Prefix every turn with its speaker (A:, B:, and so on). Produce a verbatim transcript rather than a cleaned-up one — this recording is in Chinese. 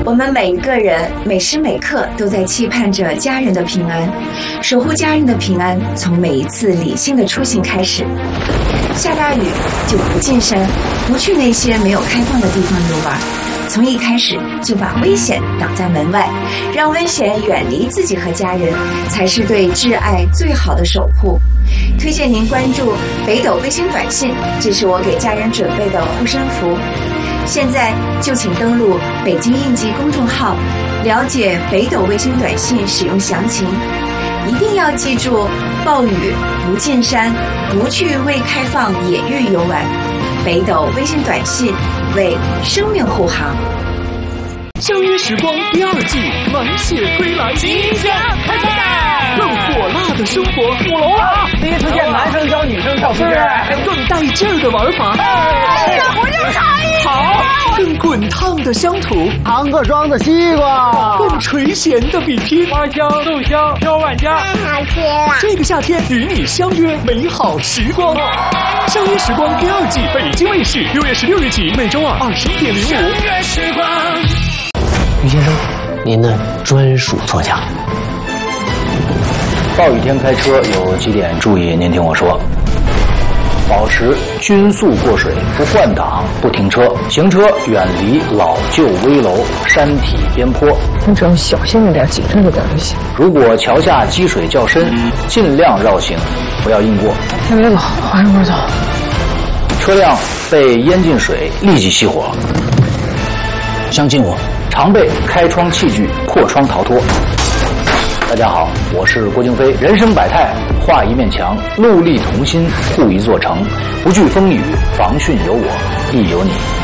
A: 我们每一个人每时每刻都在期盼着家人的平安，守护家人的平安，从每一次理性的出行开始。下大雨就不进山，不去那些没有开放的地方游玩，从一开始就把危险挡在门外，让危险远离自己和家人，才是对挚爱最好的守护。推荐您关注北斗卫星短信，这是我给家人准备的护身符。现在就请登录北京应急公众号，了解北斗卫星短信使用详情。一定要记住，暴雨不进山，不去未开放野域游玩。北斗微信短信为生命护航。
B: 相约时光第二季满血归来，即将开赛，更火辣的生活，
C: 舞龙啊！第一次见男生教女生跳皮筋，
B: 更带劲儿的玩法，
C: 哎，这不就差一
B: 好，更滚烫的乡土，
D: 糖克霜的西瓜，
B: 更垂涎的比拼，
C: 花香豆香挑万家，
E: 太好吃了！
B: 这个夏天与你相约美好时光。相约时光第二季，北京卫视六月十六日起，每周二二十一点零五。相约时光。
D: 于先生，您的专属座驾。
F: 暴雨天开车有几点注意，您听我说。保持均速过水，不换挡，不停车，行车远离老旧危楼、山体边坡。
G: 你只要小心一点，谨慎一点就行。
F: 如果桥下积水较深，尽量绕行，不要硬过。
G: 天别走，缓一会儿走。
F: 车辆被淹进水，立即熄火。相信我，常备开窗器具，破窗逃脱。大家好，我是郭京飞。人生百态，画一面墙，戮力同心，护一座城。不惧风雨，防汛有我，亦有你。